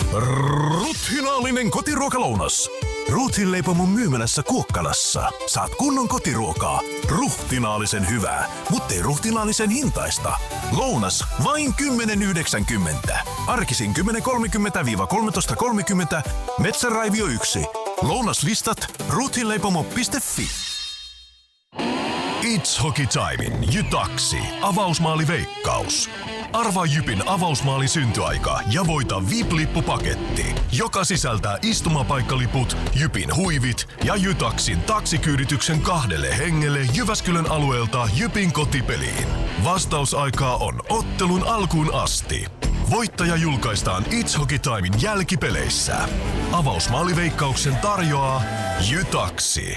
Ruthinaallinen kotiruokalounas. Ruthin leipomon myymälässä Kuokkalassa saat kunnon kotiruokaa. Ruhtinaallisen hyvää, mutta ei ruhtinaallisen hintaista. Lounas vain 10,90. Arkisin 10.30–13.30. Metsäraivio 1. Lounaslistat ruthinleipomo.fi. It's Hockey Timein Jytaksi. Avausmaaliveikkaus. Arvaa Jypin avausmaalin syntyaika ja voita VIP-lippupaketti, joka sisältää istumapaikkaliput, Jypin huivit ja Jytaksin taksikyydityksen 2 hengelle Jyväskylän alueelta Jypin kotipeliin. Vastausaikaa on ottelun alkuun asti. Voittaja julkaistaan It's Hockey Timein jälkipeleissä. Avausmaaliveikkauksen tarjoaa Jytaksi.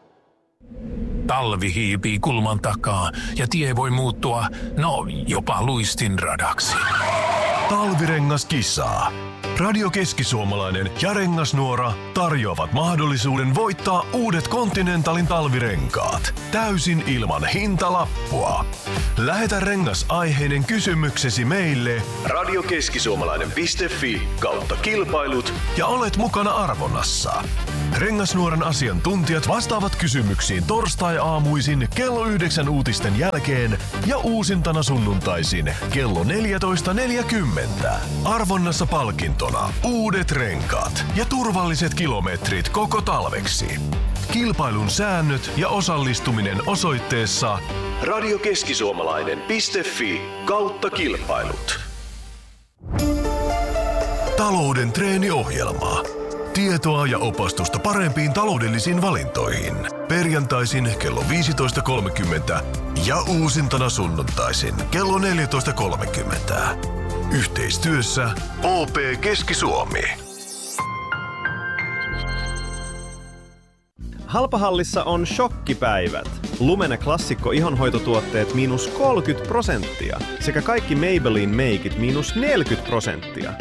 Talvi hiipii kulman takaa ja tie voi muuttua, jopa luistinradaksi. Talvirengas kisaa. Radio Keski-Suomalainen ja Rengasnuora tarjoavat mahdollisuuden voittaa uudet Continentalin talvirenkaat täysin ilman hintalappua. Lähetä rengasaiheinen kysymyksesi meille radiokeskisuomalainen.fi/kilpailut ja olet mukana arvonnassa. Rengasnuoran asiantuntijat vastaavat kysymyksiin torstai-aamuisin kello 9 uutisten jälkeen ja uusintana sunnuntaisin kello 14.40. Arvonnassa palkintona uudet renkaat ja turvalliset kilometrit koko talveksi. Kilpailun säännöt ja osallistuminen osoitteessa radiokeskisuomalainen.fi/kilpailut. Talouden treeniohjelma. Tietoa ja opastusta parempiin taloudellisiin valintoihin. Perjantaisin kello 15.30 ja uusintana sunnuntaisin kello 14.30. Yhteistyössä OP Keski-Suomi. Halpahallissa on shokkipäivät. Lumene klassikko ihonhoitotuotteet -30% sekä kaikki Maybelline meikit -40%.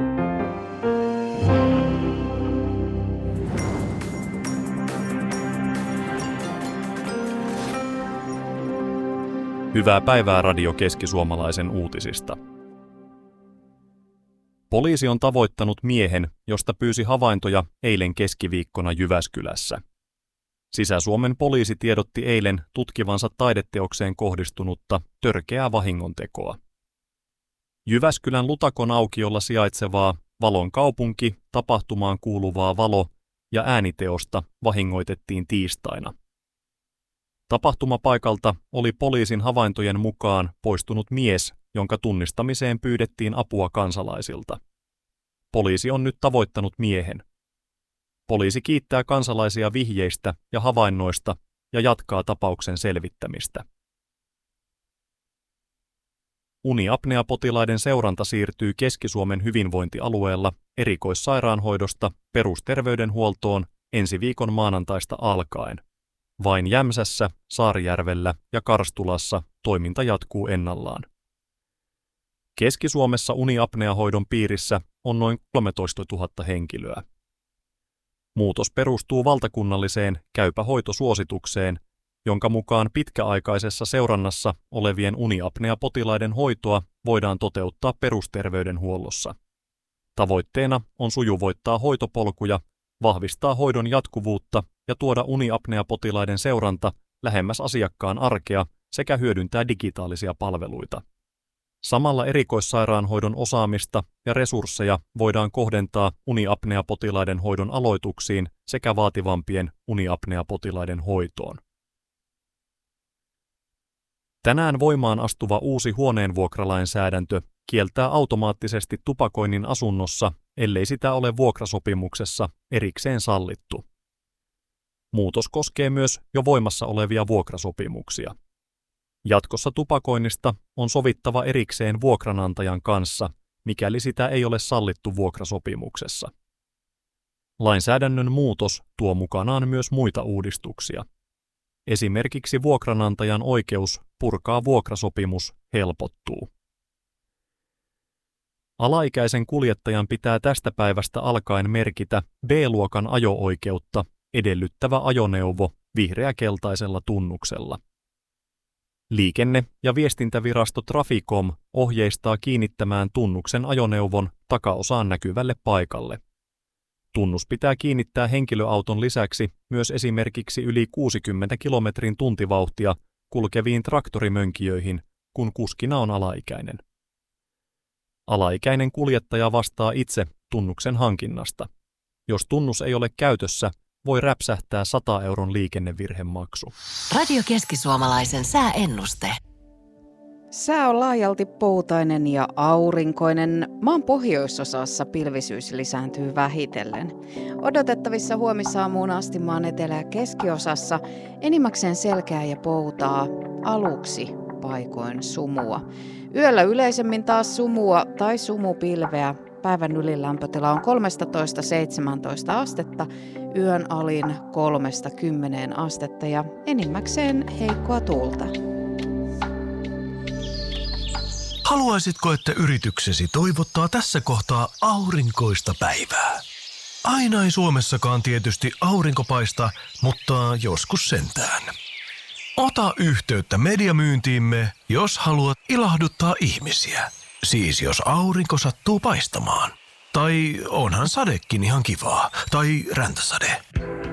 Hyvää päivää Radio Keski-Suomalaisen uutisista. Poliisi on tavoittanut miehen, josta pyysi havaintoja eilen keskiviikkona Jyväskylässä. Sisä-Suomen poliisi tiedotti eilen tutkivansa taideteokseen kohdistunutta törkeää vahingontekoa. Jyväskylän Lutakon aukiolla sijaitsevaa Valon kaupunki tapahtumaan kuuluvaa valo- ja ääniteosta vahingoitettiin tiistaina. Tapahtumapaikalta oli poliisin havaintojen mukaan poistunut mies, jonka tunnistamiseen pyydettiin apua kansalaisilta. Poliisi on nyt tavoittanut miehen. Poliisi kiittää kansalaisia vihjeistä ja havainnoista ja jatkaa tapauksen selvittämistä. Uniapnea-potilaiden seuranta siirtyy Keski-Suomen hyvinvointialueella erikoissairaanhoidosta perusterveydenhuoltoon ensi viikon maanantaista alkaen. Vain Jämsässä, Saarijärvellä ja Karstulassa toiminta jatkuu ennallaan. Keski-Suomessa uniapneahoidon piirissä on noin 13 000 henkilöä. Muutos perustuu valtakunnalliseen käypähoitosuositukseen, jonka mukaan pitkäaikaisessa seurannassa olevien uniapnea-potilaiden hoitoa voidaan toteuttaa perusterveydenhuollossa. Tavoitteena on sujuvoittaa hoitopolkuja, vahvistaa hoidon jatkuvuutta ja tuoda uniapnea-potilaiden seuranta lähemmäs asiakkaan arkea sekä hyödyntää digitaalisia palveluita. Samalla erikoissairaanhoidon osaamista ja resursseja voidaan kohdentaa uniapnea-potilaiden hoidon aloituksiin sekä vaativampien uniapnea-potilaiden hoitoon. Tänään voimaan astuva uusi huoneenvuokralainsäädäntö kieltää automaattisesti tupakoinnin asunnossa, ellei sitä ole vuokrasopimuksessa erikseen sallittu. Muutos koskee myös jo voimassa olevia vuokrasopimuksia. Jatkossa tupakoinnista on sovittava erikseen vuokranantajan kanssa, mikäli sitä ei ole sallittu vuokrasopimuksessa. Lainsäädännön muutos tuo mukanaan myös muita uudistuksia. Esimerkiksi vuokranantajan oikeus purkaa vuokrasopimus helpottuu. Alaikäisen kuljettajan pitää tästä päivästä alkaen merkitä B-luokan ajo-oikeutta edellyttävä ajoneuvo vihreäkeltaisella tunnuksella. Liikenne- ja viestintävirasto Traficom ohjeistaa kiinnittämään tunnuksen ajoneuvon takaosaan näkyvälle paikalle. Tunnus pitää kiinnittää henkilöauton lisäksi myös esimerkiksi yli 60 kilometrin tuntivauhtia kulkeviin traktorimönkijöihin, kun kuskina on alaikäinen. Alaikäinen kuljettaja vastaa itse tunnuksen hankinnasta. Jos tunnus ei ole käytössä, voi räpsähtää 100 euron liikennevirhemaksu. Radio Keski-Suomalaisen sääennuste. Sää on laajalti poutainen ja aurinkoinen. Maan pohjoisosassa pilvisyys lisääntyy vähitellen. Odotettavissa huomisaamuun asti maan etelä- ja keskiosassa enimmäkseen selkää ja poutaa, aluksi paikoin sumua. Yöllä yleisemmin taas sumua tai sumupilveä. Päivän ylilämpötila on 13–17 astetta, yön alin 3–10 astetta ja enimmäkseen heikkoa tuulta. Haluaisitko, että yrityksesi toivottaa tässä kohtaa aurinkoista päivää? Aina ei Suomessakaan tietysti aurinko paista, mutta joskus sentään. Ota yhteyttä mediamyyntiimme, jos haluat ilahduttaa ihmisiä. Siis jos aurinko sattuu paistamaan. Tai onhan sadekin ihan kivaa. Tai räntäsade.